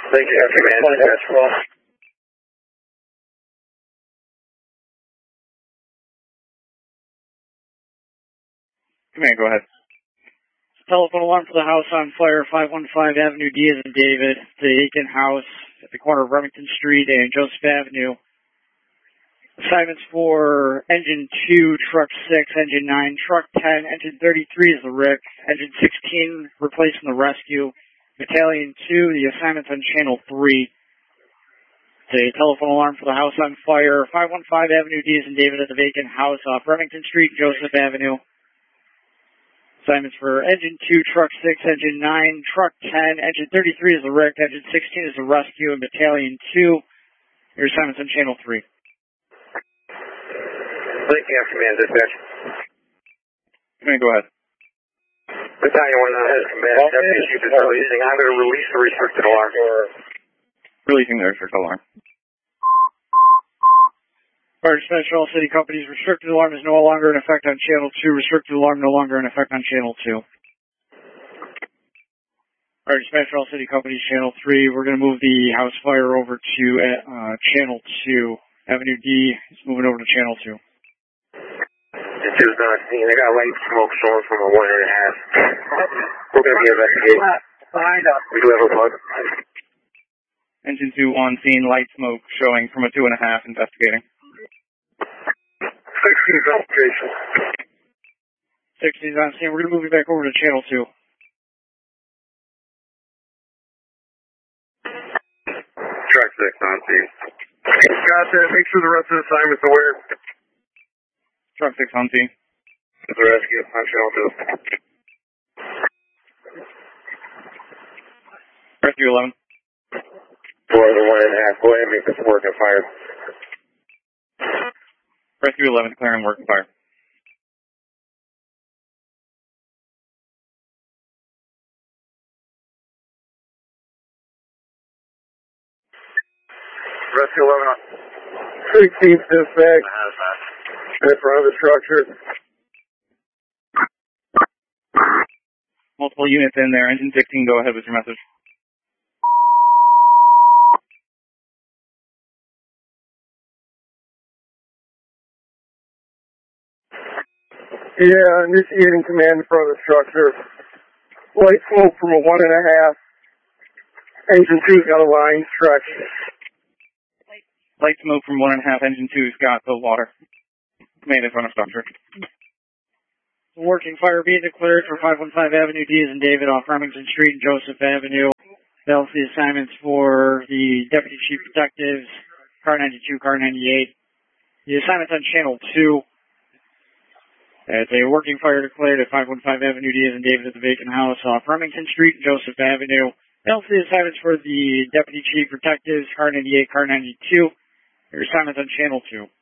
Thank you, command, dispatch. Command, go ahead. Telephone alarm for the house on fire, 515 Avenue D as in David, the Aiken house at the corner of Remington Street and Joseph Avenue. Assignments for Engine 2, Truck 6, Engine 9, Truck 10, Engine 33 is the RIC, Engine 16 replacing the rescue, Battalion 2, the assignment's on Channel 3. The telephone alarm for the house on fire, 515 Avenue D as in David at the vacant house off Remington Street, Joseph Avenue. Assignments for Engine 2, Truck 6, Engine 9, Truck 10, Engine 33 is the RIC, Engine 16 is the rescue, and Battalion 2. Your assignment's on Channel 3. Thank you, command, dispatch. Command, go ahead. Battalion 1 has command. Deputy Chief is releasing. I'm going to release the restricted alarm. Releasing the restricted alarm. Fire dispatch to all city companies. Restricted alarm is no longer in effect on Channel 2. Restricted alarm no longer in effect on Channel 2. Fire dispatch to all city companies. Channel 3. We're going to move the house fire over to Channel 2. Avenue D is moving over to Channel 2. Engine 2 is not seen. I got light smoke showing from a 1.5. We're going to be investigating. We do have a bug. Engine 2 on scene, light smoke showing from a 2.5, investigating. 16 investigation. 16 is on scene. We're going to move you back over to Channel 2. Truck 6 on scene. Got that. Make sure the rest of the assignment's aware. Truck 6 on scene. The rescue on Channel 2. Rescue 11. 4 of the 1.5. Go ahead and make this work and fire. Rescue 11 declaring work and fire. Rescue 11 on. 16th dispatch. In front of the structure. Multiple units in there. Engine 16, go ahead with your message. Yeah, initiating command in front of the structure. Light smoke from a 1.5. Engine 2's got a line stretch. Light smoke from 1.5. Engine 2's got the water. Command in front of structure. Working fire being declared for 515 Avenue D as in David off Remington Street and Joseph Avenue. That's the assignments for the Deputy Chief Detectives, Car 92, Car 98. The assignment's on Channel 2. It's a working fire declared at 515 Avenue D as in David at the vacant house off Remington Street and Joseph Avenue. That's the assignments for the Deputy Chief Detectives, Car 98, Car 92. Your assignment's on Channel 2.